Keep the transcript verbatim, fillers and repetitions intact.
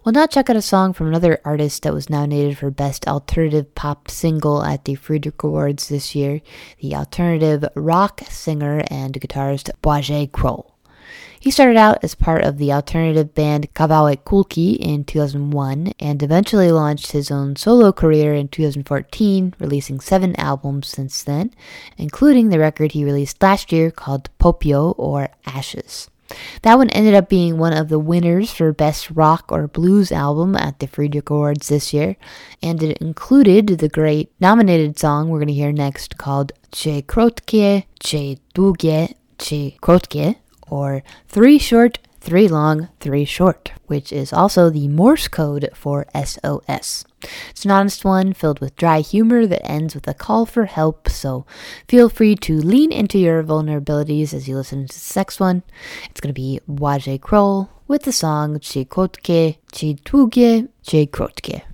We'll now check out a song from another artist that was nominated for Best Alternative Pop Single at the Friedrich Awards this year, the alternative rock singer and guitarist Błażej Król. He started out as part of the alternative band Kawałek Kulki in two thousand one and eventually launched his own solo career in two thousand fourteen, releasing seven albums since then, including the record he released last year called Popiół or Ashes. That one ended up being one of the winners for Best Rock or Blues Album at the Friedrich Awards this year, and it included the great nominated song we're going to hear next called Trzy krótkie, trzy długie, trzy krótkie, or Three Short, Three Long, Three Short, which is also the Morse code for S O S. It's an honest one filled with dry humor that ends with a call for help, so feel free to lean into your vulnerabilities as you listen to this next one. It's going to be Błażej Król with the song Trzy krótkie, trzy długie, trzy krótkie.